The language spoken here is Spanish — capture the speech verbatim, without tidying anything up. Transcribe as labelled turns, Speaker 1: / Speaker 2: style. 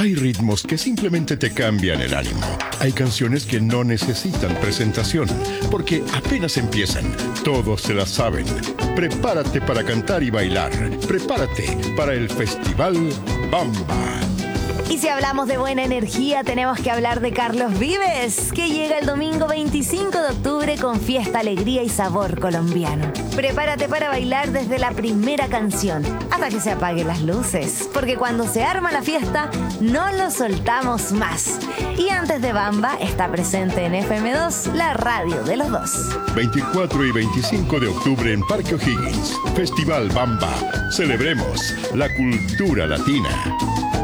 Speaker 1: Hay ritmos que simplemente te cambian el ánimo. Hay canciones que no necesitan presentación, porque apenas empiezan, todos se las saben. Prepárate para cantar y bailar. Prepárate para el Festival Bamba.
Speaker 2: Y si hablamos de buena energía, tenemos que hablar de Carlos Vives, que llega el domingo veinticinco de octubre con fiesta, alegría y sabor colombiano. Prepárate para bailar desde la primera canción hasta que se apaguen las luces, porque cuando se arma la fiesta, no lo soltamos más. Y antes de Bamba, está presente en F M dos, la radio de los dos.
Speaker 1: veinticuatro y veinticinco de octubre en Parque O'Higgins. Festival Bamba. Celebremos la cultura latina.